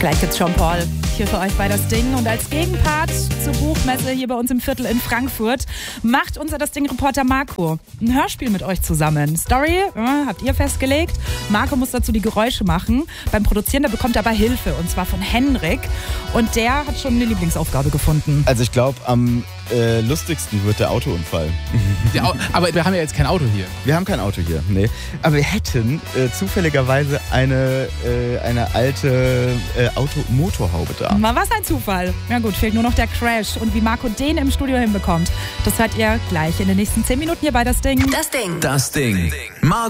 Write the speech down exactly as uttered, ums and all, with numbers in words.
Gleich gibt's Jean-Paul hier für euch bei Das Ding. Und als Gegenpart zur Buchmesse hier bei uns im Viertel in Frankfurt macht unser Das Ding-Reporter Marco ein Hörspiel mit euch zusammen. Story äh, habt ihr festgelegt. Marco muss dazu die Geräusche machen. Beim Produzieren, da bekommt er aber Hilfe. Und zwar von Henrik. Und der hat schon eine Lieblingsaufgabe gefunden. Also ich glaube, am äh, lustigsten wird der Autounfall. Ja, aber wir haben ja jetzt kein Auto hier. Wir haben kein Auto hier, nee. Aber wir hätten äh, zufälligerweise eine, äh, eine alte äh, Automotorhaube da. Mal was ein Zufall. Ja gut, fehlt nur noch der Crash. Und wie Marco den im Studio hinbekommt, das hört ihr gleich in den nächsten zehn Minuten hier bei Das Ding. Das Ding. Das Ding. Marco